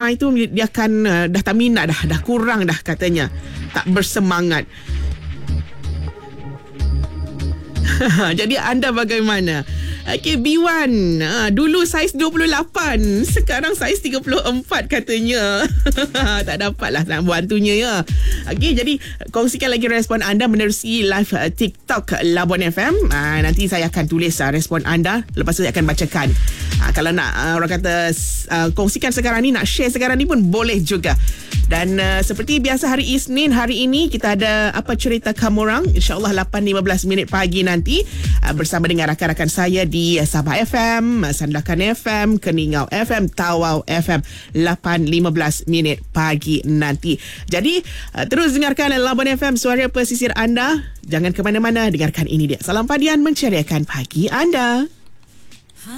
jemaah itu dia akan dah tak minat dah kurang dah katanya, tak bersemangat. Jadi anda bagaimana? Okay, B1 dulu saiz 28, sekarang saiz 34 katanya. Tak dapat lah nak bantunya ya. Okay, jadi kongsikan lagi respon anda menerusi live TikTok Labuan FM. Nanti saya akan tulis respon anda, lepas tu saya akan bacakan. Kalau nak orang kata kongsikan sekarang ni, nak share sekarang ni pun boleh juga. Dan seperti biasa hari Isnin hari ini kita ada Apa Cerita Kamu Orang, InsyaAllah 8.15 minit pagi nanti bersama dengan rakan-rakan saya di Sabah FM, Sandakan FM, Keningau FM, Tawau FM, 8.15 minit pagi nanti. Jadi terus dengarkan Labuan FM, suara pesisir anda. Jangan ke mana-mana, dengarkan ini dia. Salam Padian menceriakan pagi anda.